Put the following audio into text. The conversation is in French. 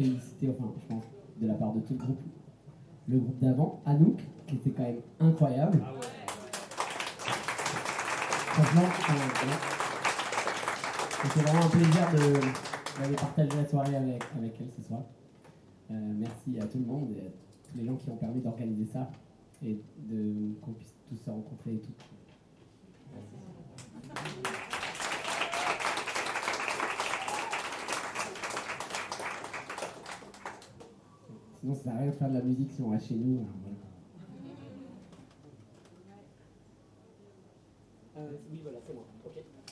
féliciter, enfin, je pense, de la part de tout le groupe d'avant, Anouk, qui était quand même incroyable. Ah ouais. Franchement, c'était vraiment un plaisir d'aller partager la soirée avec elle ce soir. Merci à tout le monde et à tous les gens qui ont permis d'organiser ça et qu'on puisse tous se rencontrer et tout. Sinon, ça sert à rien de faire de la musique si on reste chez nous. Voilà. Oui, voilà, c'est moi. Ok.